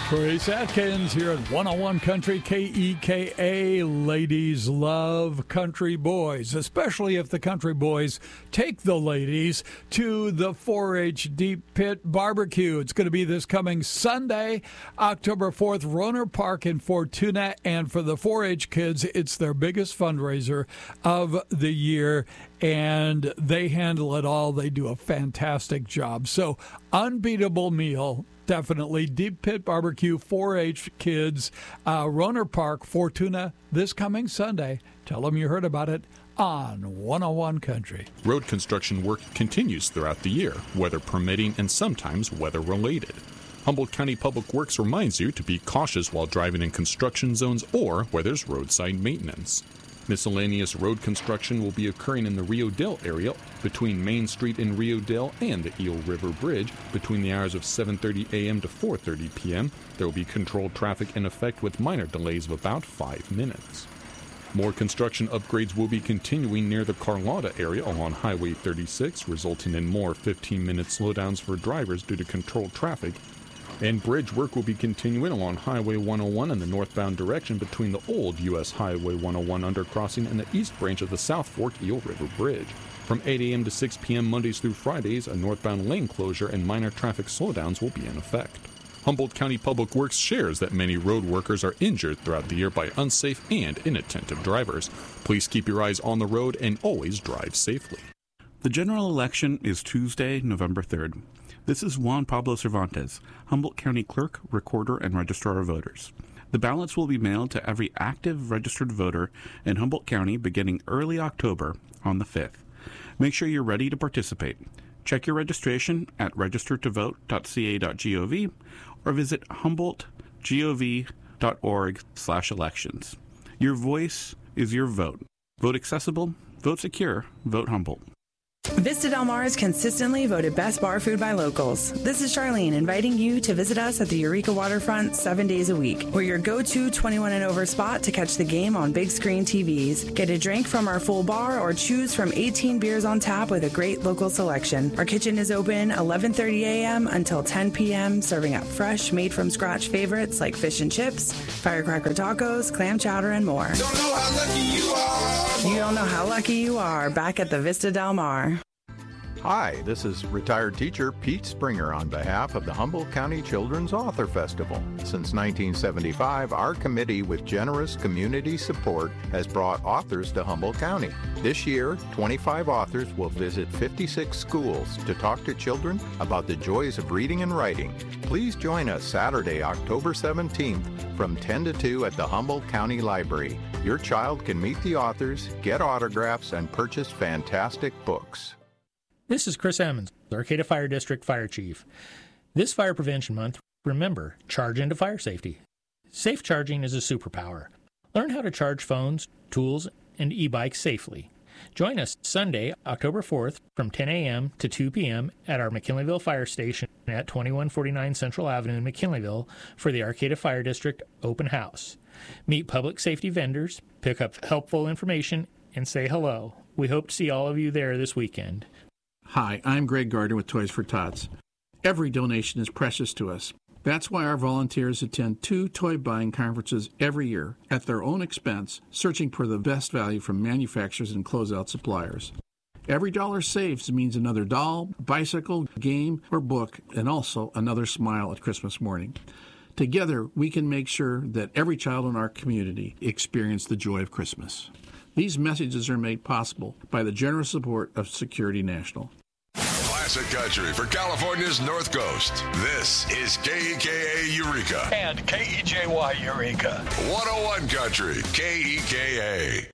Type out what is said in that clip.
Trace Atkins here at 101 Country KEKA. Ladies love country boys, especially if the country boys take the ladies to the 4-H Deep Pit Barbecue. It's going to be this coming Sunday, October 4th, Roner Park in Fortuna. And for the 4-H kids, it's their biggest fundraiser of the year. And they handle it all. They do a fantastic job. So, unbeatable meal. Definitely. Deep Pit Barbecue, 4-H kids, Roner Park, Fortuna, this coming Sunday. Tell them you heard about it on 101 Country. Road construction work continues throughout the year, weather permitting and sometimes weather-related. Humboldt County Public Works reminds you to be cautious while driving in construction zones or where there's roadside maintenance. Miscellaneous road construction will be occurring in the Rio Dell area between Main Street in Rio Dell and the Eel River Bridge between the hours of 7:30 a.m. to 4:30 p.m. There will be controlled traffic in effect with minor delays of about 5 minutes. More construction upgrades will be continuing near the Carlotta area along Highway 36, resulting in more 15-minute slowdowns for drivers due to controlled traffic. And bridge work will be continuing along Highway 101 in the northbound direction between the old U.S. Highway 101 undercrossing and the east branch of the South Fork Eel River Bridge. From 8 a.m. to 6 p.m. Mondays through Fridays, a northbound lane closure and minor traffic slowdowns will be in effect. Humboldt County Public Works shares that many road workers are injured throughout the year by unsafe and inattentive drivers. Please keep your eyes on the road and always drive safely. The general election is Tuesday, November 3rd. This is Juan Pablo Cervantes, Humboldt County Clerk, Recorder, and Registrar of Voters. The ballots will be mailed to every active registered voter in Humboldt County beginning early October on the 5th. Make sure you're ready to participate. Check your registration at registertovote.ca.gov or visit humboldtgov.org/elections. Your voice is your vote. Vote accessible, vote secure, vote Humboldt. Vista Del Mar is consistently voted best bar food by locals. This is Charlene inviting you to visit us at the Eureka Waterfront 7 days a week. We're your go-to 21 and over spot to catch the game on big screen TVs. Get a drink from our full bar or choose from 18 beers on tap with a great local selection. Our kitchen is open 11:30 a.m. until 10 p.m., serving up fresh, made-from-scratch favorites like fish and chips, firecracker tacos, clam chowder, and more. Don't know how lucky you are. You don't know how lucky you are back at the Vista Del Mar. Hi, this is retired teacher Pete Springer on behalf of the Humboldt County Children's Author Festival. Since 1975, our committee with generous community support has brought authors to Humboldt County. This year, 25 authors will visit 56 schools to talk to children about the joys of reading and writing. Please join us Saturday, October 17th from 10 to 2 at the Humboldt County Library. Your child can meet the authors, get autographs, and purchase fantastic books. This is Chris Emmons, Arcata Fire District Fire Chief. This Fire Prevention Month, remember, charge into fire safety. Safe charging is a superpower. Learn how to charge phones, tools, and e-bikes safely. Join us Sunday, October 4th from 10 a.m. to 2 p.m. at our McKinleyville Fire Station at 2149 Central Avenue in McKinleyville for the Arcata Fire District Open House. Meet public safety vendors, pick up helpful information, and say hello. We hope to see all of you there this weekend. Hi, I'm Greg Gardner with Toys for Tots. Every donation is precious to us. That's why our volunteers attend 2 toy buying conferences every year at their own expense, searching for the best value from manufacturers and closeout suppliers. Every dollar saved means another doll, bicycle, game, or book, and also another smile at Christmas morning. Together, we can make sure that every child in our community experiences the joy of Christmas. These messages are made possible by the generous support of Security National. Classic country for California's North Coast. This is KEKA Eureka. And KEJY Eureka. 101 Country, KEKA.